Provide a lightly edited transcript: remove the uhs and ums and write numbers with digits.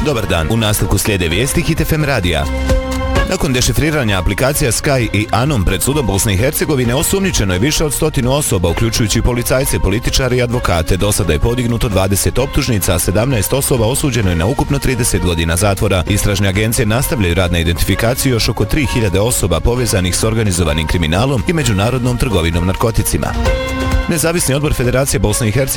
Dobar dan, u nastavku slijede vijesti Hit FM radija. Nakon dešifriranja aplikacija Sky i Anom pred sudom Bosne i Hercegovine osumnjičeno je više od 100 osoba, uključujući policajce, političare i advokate. Do sada je podignuto 20 optužnica, a 17 osoba osuđeno je na ukupno 30 godina zatvora. Istražne agencije nastavljaju rad na identifikaciju još oko 3000 osoba povezanih s organizovanim kriminalom i međunarodnom trgovinom narkoticima. Nezavisni odbor Federacije Bosne i Hercegovine